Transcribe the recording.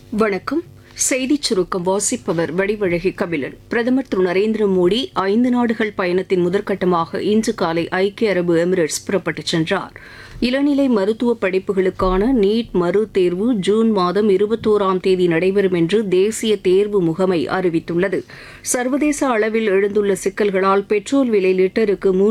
வணக்கம். செய்திச் சுருக்கம் வாசிப்பவர் வடிவழகி கபிலன். பிரதமர் திரு நரேந்திர மோடி 5 நாடுகள் பயணத்தின் முதற்கட்டமாக இன்று காலை ஐக்கிய அரபு எமிரேட்ஸ் புறப்பட்டுச் சென்றார். இளநிலை மருத்துவ படிப்புகளுக்கான நீட் மறு தேர்வு ஜூன் மாதம் 21ஆம் தேதி நடைபெறும் என்று தேசிய தேர்வு முகமை அறிவித்துள்ளது. சர்வதேச அளவில் எழுந்துள்ள சிக்கல்களால் பெட்ரோல் விலை லிட்டருக்கு